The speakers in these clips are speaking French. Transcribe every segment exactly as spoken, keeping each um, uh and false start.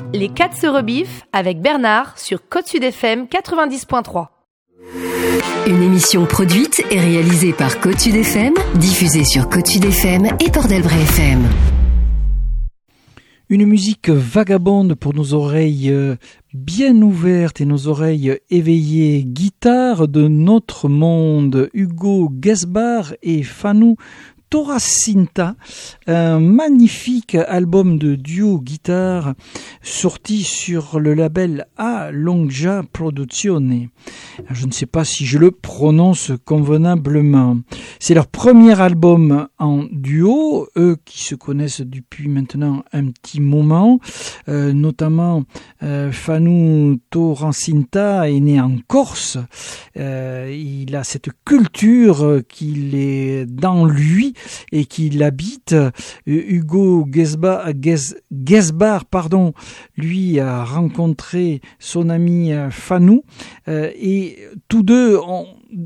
Les quatre se rebiffent avec Bernard sur Côte Sud F M quatre-vingt-dix point trois. Une émission produite et réalisée par Côte Sud F M, diffusée sur Côte Sud F M et Port-d'Albret F M. Une musique vagabonde pour nos oreilles bien ouvertes et nos oreilles éveillées. Guitare de notre monde, Hugo Guesbart et Fanou Toracinta, un magnifique album de duo guitare sorti sur le label A Longa Produzione. Je ne sais pas si je le prononce convenablement. C'est leur premier album en duo, eux qui se connaissent depuis maintenant un petit moment, euh, notamment euh, Fanou Toracinta est né en Corse. Euh, il a cette culture qu'il est dans lui et qu'il habite. Hugo Guesbart, Guesbart pardon, lui a rencontré son ami Fanou euh, et tous deux ont,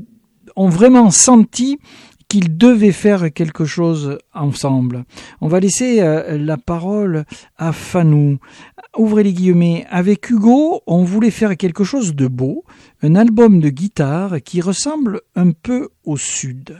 ont vraiment senti qu'ils devaient faire quelque chose ensemble. On va laisser euh, la parole à Fanou. Ouvrez les guillemets. Avec Hugo, on voulait faire quelque chose de beau, un album de guitare qui ressemble un peu au Sud.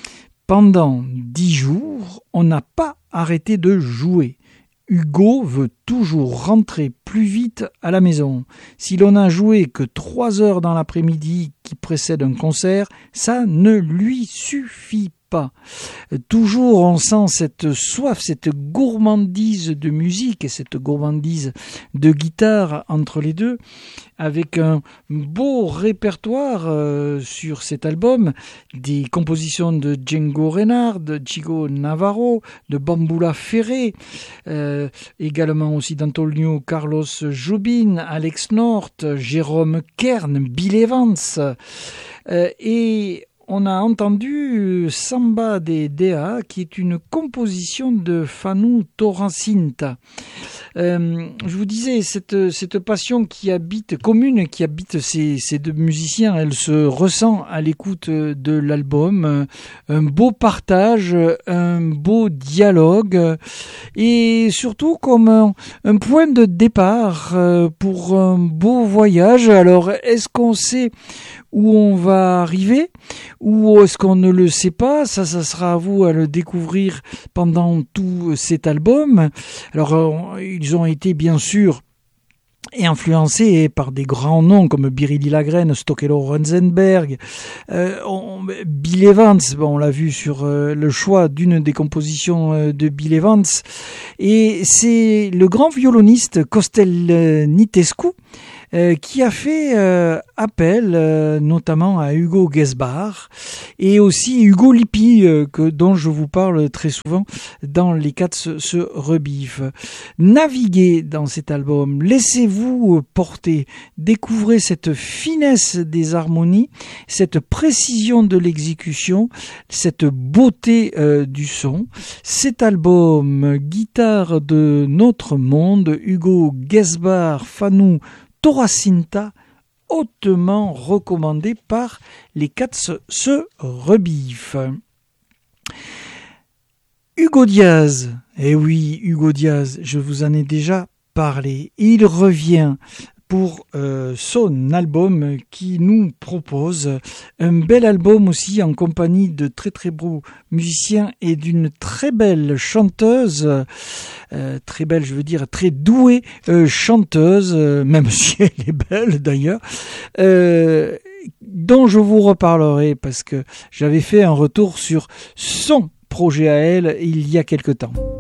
Pendant dix jours, on n'a pas arrêté de jouer. Hugo veut toujours rentrer plus vite à la maison. Si l'on n'a joué que trois heures dans l'après-midi qui précède un concert, ça ne lui suffit pas. Toujours on sent cette soif, cette gourmandise de musique et cette gourmandise de guitare entre les deux, avec un beau répertoire euh, sur cet album, des compositions de Django Reinhardt, de Chico Navarro, de Bamboula Ferré, euh, également aussi d'Antonio Carlos Jobim, Alex North, Jérôme Kern, Bill Evans, euh, et on a entendu Samba de Dea, qui est une composition de Fanou Toracinta. Euh, je vous disais, cette, cette passion qui habite, commune, qui habite ces, ces deux musiciens, elle se ressent à l'écoute de l'album. Un beau partage, un beau dialogue, et surtout comme un, un point de départ pour un beau voyage. Alors, est-ce qu'on sait où on va arriver, ou est-ce qu'on ne le sait pas? Ça, ça sera à vous à le découvrir pendant tout cet album. Alors, ils ont été bien sûr influencés par des grands noms comme Biréli Lagrène, Stokelo Rosenberg, euh, on, Bill Evans, bon, on l'a vu sur euh, le choix d'une des compositions euh, de Bill Evans, et c'est le grand violoniste Costel Nitescu Euh, qui a fait euh, appel euh, notamment à Hugo Guesbart et aussi Hugo Lippi, euh, que, dont je vous parle très souvent dans Les quatre se, se rebiffent. Naviguez dans cet album, laissez-vous porter, découvrez cette finesse des harmonies, cette précision de l'exécution, cette beauté euh, du son. Cet album, Guitare de notre monde, Hugo Guesbart, Fanou Toracinta, hautement recommandé par les quatre se, se rebiffent. Hugo Díaz, eh oui, Hugo Díaz, je vous en ai déjà parlé. Il revient pour euh, son album qui nous propose un bel album aussi en compagnie de très très beaux musiciens et d'une très belle chanteuse, euh, très belle je veux dire très douée euh, chanteuse, euh, même si elle est belle d'ailleurs, euh, dont je vous reparlerai parce que j'avais fait un retour sur son projet à elle il y a quelque temps.